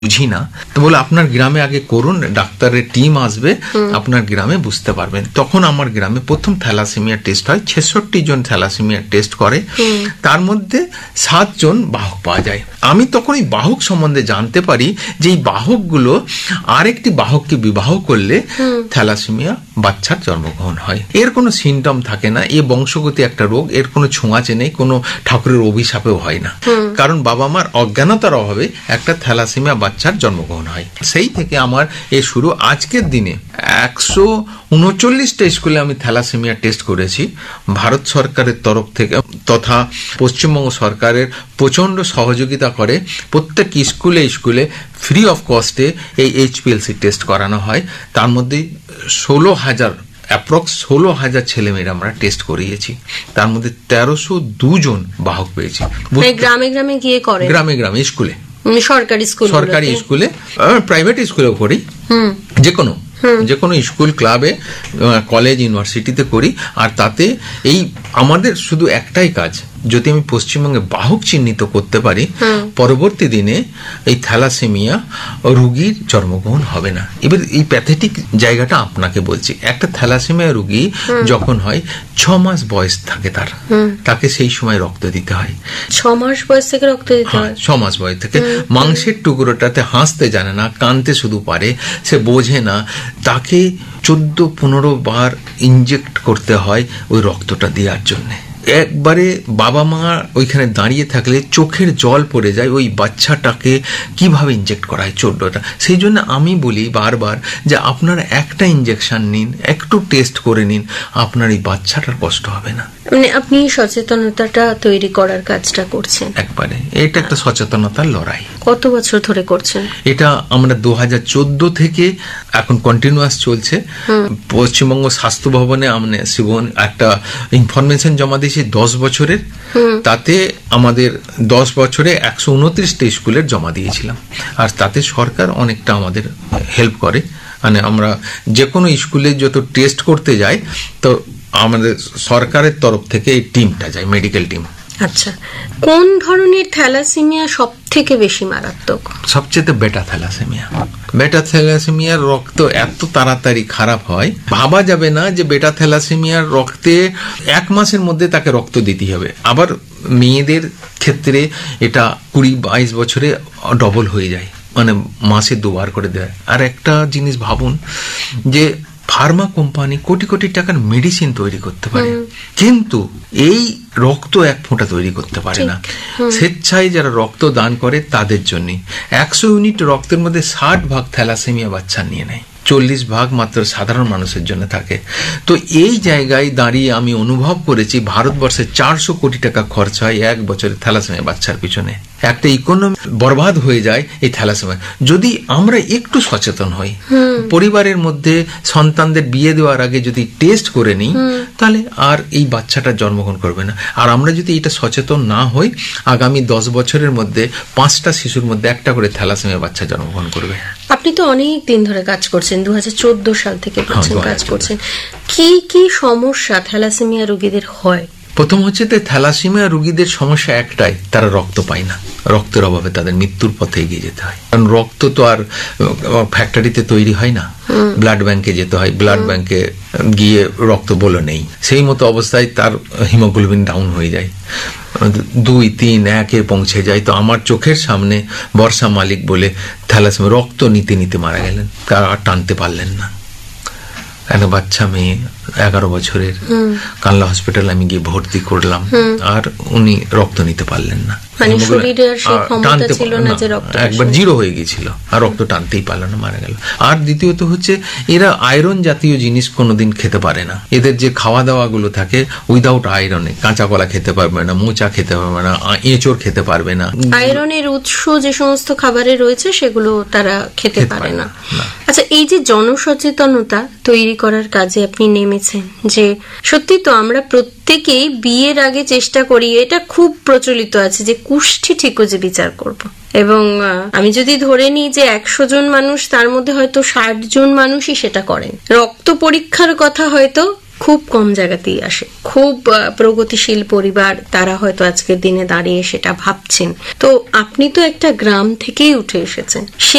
বুঝি না, তো বলে আপনার গ্রামে আগে করুন, ডাক্তারের টিম আসবে, আপনার গ্রামে বুঝতে পারবেন। তখন আমার গ্রামে প্রথম থ্যালাসেমিয়া টেস্ট হয়, 66 জন থ্যালাসেমিয়া টেস্ট করে, তার মধ্যে 7 জন বাহক পাওয়া যায়। আমি তখন এই বাহক সম্বন্ধে জানতে পারি যে এই বাহকগুলো আরেকটি বাহককে বিবাহ করলে থ্যালাসেমিয়া বাচ্চার জন্মগ্রহণ হয়। এর কোনো সিমটম থাকে না, এ বংশগত একটা রোগ, এর কোনো ছোঁয়াচে নেই, কোনো ঠাকুরের অভিশাপেও হয় না, কারণ বাবা মার অজ্ঞানতার অভাবে একটা থ্যালাসেমিয়া বাচ্চার জন্মগ্রহণ হয়। সেই থেকে আমার এই শুরু। আজকের দিনে 139টা স্কুলে আমি থ্যালাসেমিয়া টেস্ট করেছি। ভারত সরকারের তরফ থেকে তথা পশ্চিমবঙ্গ সরকারের প্রচন্ড সহযোগিতা করে প্রত্যেক স্কুলে স্কুলে ফ্রি অফ কস্টে এই HPLC টেস্ট করানো হয়। তার মধ্যে 16,000 ছেলেমেয়েরা আমরা টেস্ট করিয়েছি। তার মধ্যে 1302 জন বাহক পেয়েছি। গ্রামে গ্রামে গিয়ে করে, গ্রামে গ্রামে স্কুলে, সরকারি স্কুলে, প্রাইভেট স্কুলেও করি, যে কোনো স্কুল, ক্লাবে, কলেজ, ইউনিভার্সিটিতে করি। আর তাতে এই আমাদের শুধু একটাই কাজ, যদি আমি পশ্চিমবঙ্গে বাহক চিহ্নিত করতে পারি, পরবর্তী দিনে এই থ্যালাসেমিয়া রোগীর জন্মগ্রহণ হবে না। এবার এই প্যাথেটিক জায়গাটা আপনাকে বলছি, একটা থ্যালাসেমিয়া রোগী যখন হয় 6 মাস বয়স থাকে তাকে সেই সময় রক্ত দিতে হয়। 6 মাস বয়স থেকে রক্ত দিতে হয়? 6 মাস বয়স থেকে। মাংসের টুকরোটাতে হাসতে জানে না, কানতে শুধু পারে, সে বোঝে না, তাকে 14-15 বার ইনজেক্ট করতে হয় ওই রক্তটা দেওয়ার জন্য। একবারে বাবা মা ওইখানে দাঁড়িয়ে থাকলে চোখের জল পড়ে যায়, ওই বাচ্চাটাকে কিভাবে ইনজেক্ট করা হয় 14টা। সেই জন্য আমি বলি বারবার যে আপনারা একটা ইনজেকশন নিন, একটু টেস্ট করে নিন, আপনার এই বাচ্চাটার কষ্ট হবে না। মানে আপনি সচেতনতাটা তৈরি করার কাজটা করছেন একবারে। এটা একটা সচেতনতার লড়াই। কত বছর ধরে করছেন এটা? আমরা 2014 থেকে এখন কন্টিনিউয়াস চলছে। পশ্চিমবঙ্গ স্বাস্থ্য ভবনে আমরা একটা ইনফরমেশন জমা দিয়েছি 10 বছরের। তাতে আমাদের 10 বছরে 129টা স্কুলের জমা দিয়েছিলাম। আর তাতে সরকার অনেকটা আমাদের হেল্প করে। মানে আমরা যে কোনো স্কুলে যত টেস্ট করতে যাই, তো আমাদের সরকারের তরফ থেকে এই টিমটা যায়, মেডিকেল টিম। আচ্ছা, কোন ধরনের থ্যালাসেমিয়া সব থেকে বেশি মারাত্মক? সবচেয়ে বেটা থ্যালাসেমিয়া। বেটা থ্যালাসেমিয়ার রক্ত এত তাড়াতাড়ি খারাপ হয়, ভাবা যাবে না যে বেটা থ্যালাসেমিয়ার রক্তে 1 মাসের মধ্যে তাকে রক্ত দিতে হবে। আবার মেয়েদের ক্ষেত্রে এটা 20-22 বছরে ডবল হয়ে যায়, মানে মাসে 2 বার করে দেয়। আর একটা জিনিস ভাবুন যে ফার্মা কোম্পানি কোটি কোটি টাকার মেডিসিন তৈরি করতে পারে, কিন্তু এই রক্ত 1 ফোঁটা তৈরি করতে পারে না। স্বেচ্ছায় যারা রক্ত দান করে তাদের জন্য 100 ইউনিট রক্তের মধ্যে 60 ভাগ থ্যালাসেমিয়া বাচ্চা নিয়ে নেয়, 40 ভাগ মাত্র সাধারণ মানুষের জন্য থাকে। তো এই জায়গায় দাঁড়িয়ে আমি অনুভব করেছি ভারতবর্ষে 400 কোটি টাকা খরচ হয় 1 বছরে থ্যালাসেমিয়া বাচ্চার পিছনে। একটা ইকোনমি বরবাদ হয়ে যায় এই থ্যালাসেমিয়া। যদি আমরা একটু সচেতন হই, পরিবারের মধ্যে সন্তানদের বিয়ে দেওয়ার আগে যদি টেস্ট করে নিই, তাহলে আর এই বাচ্চাটা জন্মগ্রহণ করবে না। আর আমরা যদি এটা সচেতন না হই, আগামী 10 বছরের মধ্যে 5টা শিশুর মধ্যে একটা করে থ্যালাসেমিয়া বাচ্চা জন্মগ্রহণ করবে। আপনি তো অনেক দিন ধরে কাজ করছেন, 2014 সাল থেকে কাজ করছেন। কি কি সমস্যা থ্যালাসেমিয়া রোগীদের হয়? প্রথম হচ্ছে থ্যালাসেমিয়া রোগীদের সমস্যা একটাই, তারা রক্ত পায় না। রক্তের অভাবে তাদের মৃত্যুর পথে এগিয়ে যেতে হয়, কারণ রক্ত তো আর ফ্যাক্টরিতে তৈরি হয় না, ব্লাড ব্যাংকে যেতে হয়। ব্লাড ব্যাংকে গিয়ে রক্ত বলে নেই, সেই মতো অবস্থায় তার হিমোগ্লোবিন ডাউন হয়ে যায়, 2, 3, 1-এ পৌঁছে যায়। তো আমার চোখের সামনে বর্ষা মালিক বলে থ্যালাসেমিয়া রক্ত নিতে নিতে মারা গেলেন, তারা আর টানতে পারলেন না। একটা বাচ্চা মেয়ে 11 বছরের, কানলা হসপিটাল আমি গিয়ে ভর্তি করলাম, আর উনি রক্ত নিতে পারলেন না, একবার 0 হয়ে গেছিল, আর রক্ত টানতেই পারল না, মারা গেল। আর দ্বিতীয়ত হচ্ছে এরা আয়রন জাতীয় জিনিস কোনোদিন খেতে পারে না। এদের যে খাওয়া দাওয়া গুলো থাকে উইদাউট আয়রনে, কাঁচা কলা খেতে পারবে না, মোচা খেতে পারবে না, এঁচড় খেতে পারবে না। আয়রনের উৎস যে সমস্ত খাবারে রয়েছে সেগুলো তারা খেতে পারে না। আচ্ছা, এই যে জনসচেতনতা তৈরি করার কাজে আপনি নেমেছেন, যে সত্যি তো আমরা প্রত্যেকেই বিয়ের আগে চেষ্টা করি, এটা খুব প্রচলিত আছে যে কুষ্ঠি ঠিকও যে বিচার করব, এবং আমি যদি ধরে নিই যে 100 জন মানুষ, তার মধ্যে হয়তো 60 জন মানুষই সেটা করেন। রক্ত পরীক্ষার কথা হয়তো খুব কম জায়গাতেই আসে। খুব প্রগতিশীল পরিবার, তারা হয়তো আজকের দিনে দাঁড়িয়ে সেটা ভাবছেন। তো আপনি তো একটা গ্রাম থেকেই উঠে এসেছেন,